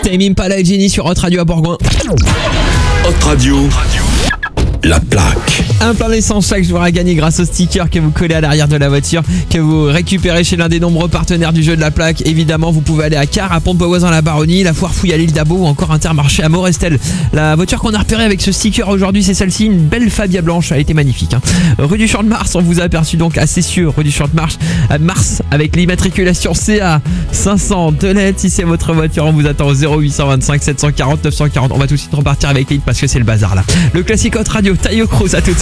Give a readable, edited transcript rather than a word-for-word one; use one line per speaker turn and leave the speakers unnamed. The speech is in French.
Tame Impala et Jenny sur Hot Radio à Bourgoin.
Hot Radio, la plaque.
Un plein d'essence chaque jour à gagner grâce au sticker que vous collez à l'arrière de la voiture, que vous récupérez chez l'un des nombreux partenaires du jeu de la plaque. Évidemment, vous pouvez aller à Car, à Pont-de-Beauvoisin, la Baronnie, la Foire Fouille à l'île d'Abo ou encore Intermarché à Morestel. La voiture qu'on a repérée avec ce sticker aujourd'hui, c'est celle-ci, une belle Fabia blanche. Elle était magnifique. Rue du Champ de Mars, on vous a aperçu donc à Cessieux, rue du Champ de Mars, avec l'immatriculation CA 500 de lettres. Si c'est votre voiture, on vous attend au 0825 740 940. On va tout de suite repartir avec l'île parce que c'est le bazar là. Le classique Hot Radio, Taio Cruz, à tout de suite.